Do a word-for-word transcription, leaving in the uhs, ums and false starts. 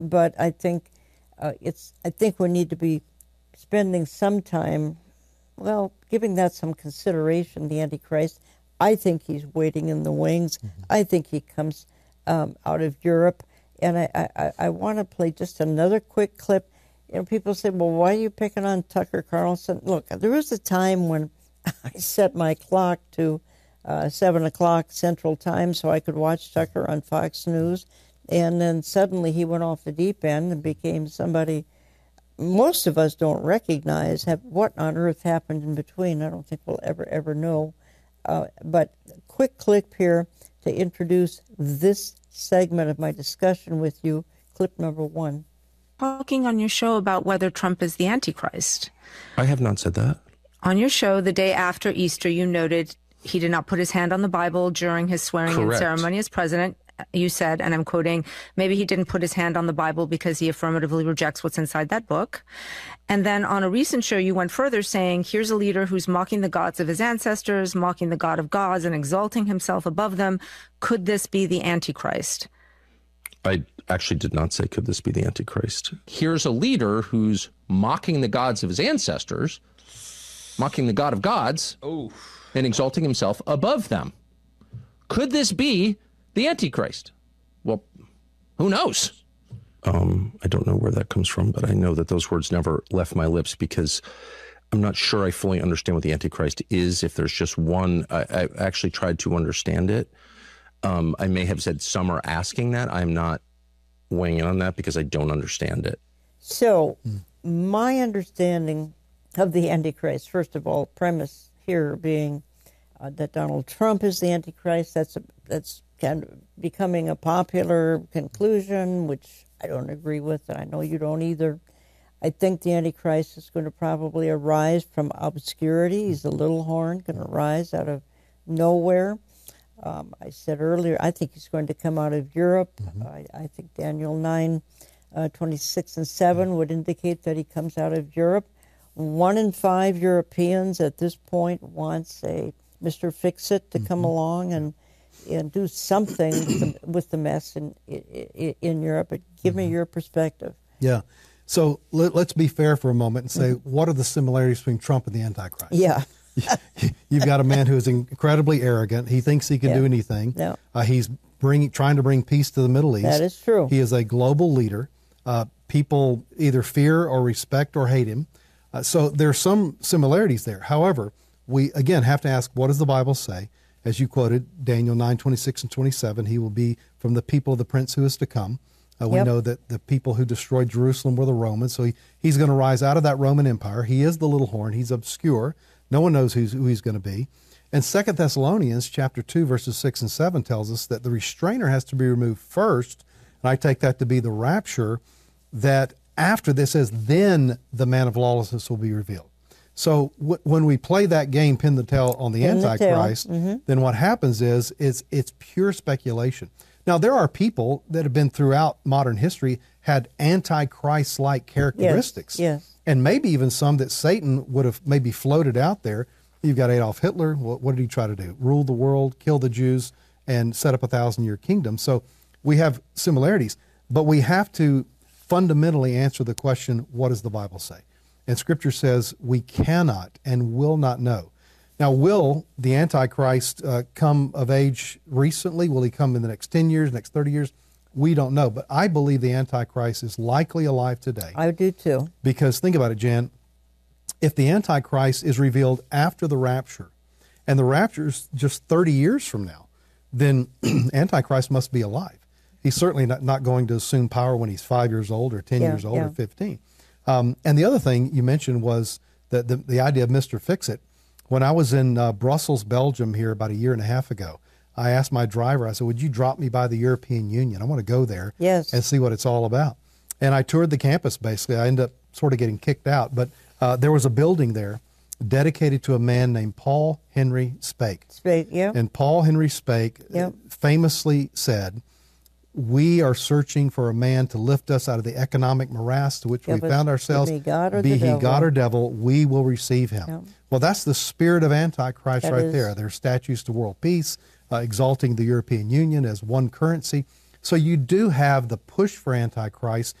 but I think uh, it's. I think we need to be spending some time, well, giving that some consideration. The Antichrist. I think he's waiting in the wings. Mm-hmm. I think he comes um, out of Europe, and I, I, I want to play just another quick clip. You know, people say, "Well, why are you picking on Tucker Carlson?" Look, there was a time when I set my clock to uh, seven o'clock Central Time so I could watch Tucker on Fox News, and then suddenly he went off the deep end and became somebody most of us don't recognize. Have, what on earth happened in between? I don't think we'll ever, ever know. Uh, but quick clip here to introduce this segment of my discussion with you. Clip number one. Talking on your show about whether Trump is the Antichrist. I have not said that. On your show the day after Easter, you noted he did not put his hand on the Bible during his swearing-in ceremony as president. You said, and I'm quoting, maybe he didn't put his hand on the Bible because he affirmatively rejects what's inside that book. And then on a recent show, you went further saying, here's a leader who's mocking the gods of his ancestors, mocking the God of gods, and exalting himself above them. Could this be the Antichrist? I actually did not say, could this be the Antichrist? Here's a leader who's mocking the gods of his ancestors, mocking the God of gods, oh. and exalting himself above them. Could this be the Antichrist? Well, who knows? Um, I don't know where that comes from, but I know that those words never left my lips because I'm not sure I fully understand what the Antichrist is. If there's just one, I, I actually tried to understand it. Um, I may have said some are asking that. I'm not weighing in on that because I don't understand it. So hmm. my understanding of the Antichrist, first of all, premise here being uh, that Donald Trump is the Antichrist. That's a, that's kind of becoming a popular conclusion, which I don't agree with, and I know you don't either. I think the Antichrist is going to probably arise from obscurity. He's a little horn, going to rise out of nowhere. Um, I said earlier, I think he's going to come out of Europe. Mm-hmm. I, I think Daniel nine, uh, twenty-six and seven mm-hmm. would indicate that he comes out of Europe. One in five Europeans at this point wants a Mister Fix-It to mm-hmm. come along and and do something with, the, with the mess in, in, in Europe. But give mm-hmm. me your perspective. Yeah. So let, let's be fair for a moment and say, mm-hmm. what are the similarities between Trump and the Antichrist? Yeah. You've got a man who is incredibly arrogant. He thinks he can yeah. do anything. Yeah. Uh, he's bringing, trying to bring peace to the Middle East. That is true. He is a global leader. Uh, people either fear or respect or hate him. Uh, so there's some similarities there. However, we, again, have to ask, what does the Bible say? As you quoted, Daniel nine, twenty-six and twenty-seven, he will be from the people of the prince who is to come. Uh, we yep. know that the people who destroyed Jerusalem were the Romans, so he, he's going to rise out of that Roman Empire. He is the little horn. He's obscure. No one knows who's, who he's going to be. And Second Thessalonians chapter two, verses six and seven tells us that the restrainer has to be removed first, and I take that to be the rapture, that after this says, then the man of lawlessness will be revealed. So w- when we play that game, pin the tail on the pin Antichrist, the mm-hmm. then what happens is it's, it's pure speculation. Now, there are people that have been throughout modern history had Antichrist-like characteristics. Yes, yes. And maybe even some that Satan would have maybe floated out there. You've got Adolf Hitler. What, what did he try to do? Rule the world, kill the Jews, and set up a thousand-year kingdom. So we have similarities. But we have to fundamentally answer the question, what does the Bible say? And Scripture says we cannot and will not know. Now, will the Antichrist uh, come of age recently? Will he come in the next ten years, next thirty years? We don't know. But I believe the Antichrist is likely alive today. I do too. Because think about it, Jan. If the Antichrist is revealed after the rapture, and the rapture is just thirty years from now, then Antichrist must be alive. He's certainly not, not going to assume power when he's five years old or ten yeah, years old yeah. or fifteen. Um, and the other thing you mentioned was the, the, the idea of Mister Fix-It. When I was in uh, Brussels, Belgium here about a year and a half ago, I asked my driver, I said, would you drop me by the European Union? I want to go there yes. and see what it's all about. And I toured the campus, basically. I ended up sort of getting kicked out. But uh, there was a building there dedicated to a man named Paul Henry Spake. Spake, yeah. And Paul Henry Spake yep. famously said, we are searching for a man to lift us out of the economic morass to which yeah, we found ourselves. Be God or be the he devil. God or devil, we will receive him. Yeah. Well, that's the spirit of Antichrist that right is. there. There's statues to world peace, uh, exalting the European Union as one currency. So you do have the push for Antichrist